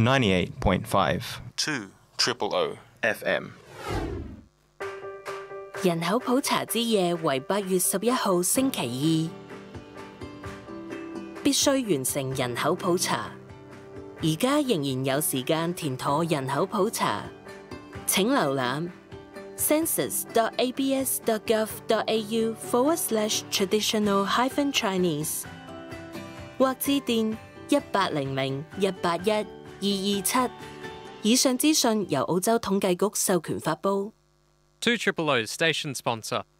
98.5 200 FM。 人口普查之夜為8月11號星期二，必須完成人口普查。而家仍然有時間填妥人口普查，請瀏覽 census.abs.gov.au/traditional-chinese 或致電1800-181-227。以上資訊由澳洲統計局授權發布。 200 station sponsor.